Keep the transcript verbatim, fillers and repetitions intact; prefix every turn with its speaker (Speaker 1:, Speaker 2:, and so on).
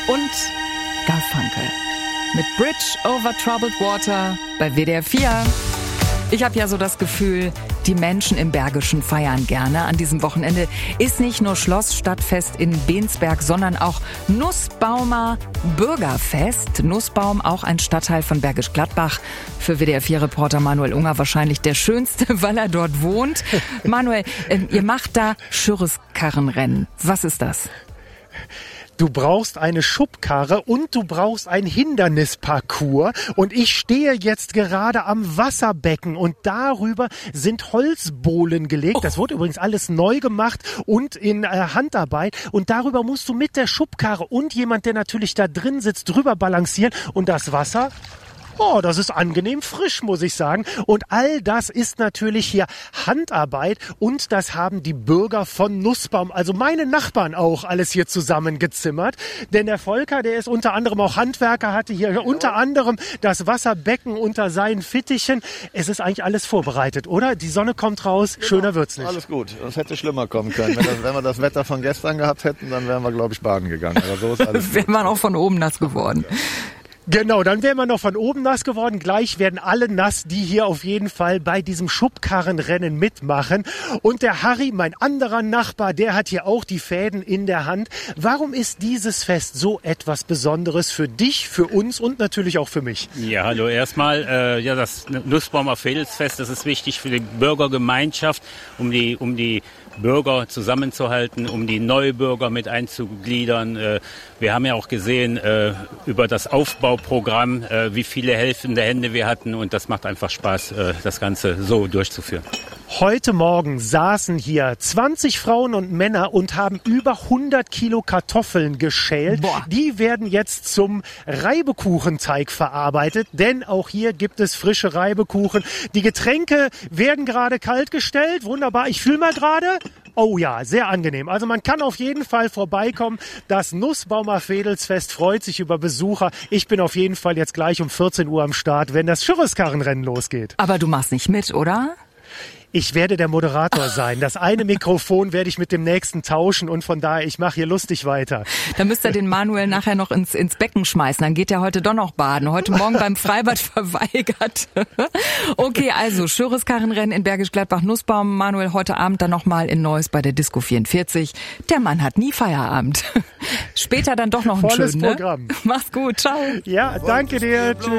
Speaker 1: und Garfunkel mit Bridge over Troubled Water bei W D R vier. Ich habe ja so das Gefühl, die Menschen im Bergischen feiern gerne. An diesem Wochenende ist nicht nur Schloss-Stadtfest in Bensberg, sondern auch Nussbaumer Bürgerfest. Nussbaum, auch ein Stadtteil von Bergisch Gladbach. Für W D R vier-Reporter Manuel Unger wahrscheinlich der schönste, weil er dort wohnt. Manuel, äh, ihr macht da Schürreskarrenrennen. Was ist das?
Speaker 2: Du brauchst eine Schubkarre und du brauchst ein Hindernisparcours. Und ich stehe jetzt gerade am Wasserbecken und darüber sind Holzbohlen gelegt. Das wurde übrigens alles neu gemacht und in äh, Handarbeit. Und darüber musst du mit der Schubkarre und jemand, der natürlich da drin sitzt, drüber balancieren. Und das Wasser... Oh, das ist angenehm frisch, muss ich sagen. Und all das ist natürlich hier Handarbeit und das haben die Bürger von Nussbaum, also meine Nachbarn auch, alles hier zusammengezimmert. Denn der Volker, der ist unter anderem auch Handwerker, hatte hier genau. unter anderem das Wasserbecken unter seinen Fittichen. Es ist eigentlich alles vorbereitet, oder? Die Sonne kommt raus, genau. Schöner wird's nicht.
Speaker 3: Alles gut, das hätte schlimmer kommen können. Wenn, das, wenn wir das Wetter von gestern gehabt hätten, dann wären wir, glaube ich, baden gegangen. Aber so ist alles.
Speaker 1: Wäre man auch von oben nass geworden.
Speaker 2: Genau, dann wären wir noch von oben nass geworden. Gleich werden alle nass, die hier auf jeden Fall bei diesem Schubkarrenrennen mitmachen. Und der Harry, mein anderer Nachbar, der hat hier auch die Fäden in der Hand. Warum ist dieses Fest so etwas Besonderes für dich, für uns und natürlich auch für mich?
Speaker 4: Ja, hallo. Erstmal, äh, ja, das Nussbaumer Fädelsfest, das ist wichtig für die Bürgergemeinschaft, um die, um die Bürger zusammenzuhalten, um die Neubürger mit einzugliedern. Wir haben ja auch gesehen über das Aufbauprogramm, wie viele helfende Hände wir hatten und das macht einfach Spaß, das Ganze so durchzuführen.
Speaker 2: Heute Morgen saßen hier zwanzig Frauen und Männer und haben über hundert Kilo Kartoffeln geschält. Boah. Die werden jetzt zum Reibekuchenteig verarbeitet, denn auch hier gibt es frische Reibekuchen. Die Getränke werden gerade kalt gestellt. Wunderbar, ich fühle mal gerade. Oh ja, sehr angenehm. Also man kann auf jeden Fall vorbeikommen. Das Nussbaumer Fädelsfest freut sich über Besucher. Ich bin auf jeden Fall jetzt gleich um vierzehn Uhr am Start, wenn das Schürreskarrenrennen losgeht.
Speaker 1: Aber du machst nicht mit, oder?
Speaker 2: Ich werde der Moderator sein. Das eine Mikrofon werde ich mit dem nächsten tauschen und von daher, ich mache hier lustig weiter.
Speaker 1: Dann müsst ihr den Manuel nachher noch ins, ins Becken schmeißen. Dann geht er heute doch noch baden. Heute Morgen beim Freibad verweigert. Okay, also Schürreskarrenrennen in Bergisch Gladbach Nussbaum. Manuel heute Abend dann nochmal in Neuss bei der Disco vierundvierzig. Der Mann hat nie Feierabend. Später dann doch noch ein
Speaker 2: volles
Speaker 1: schönen, ne?
Speaker 2: Programm.
Speaker 1: Mach's gut, ciao.
Speaker 2: Ja, danke dir. Tschüss.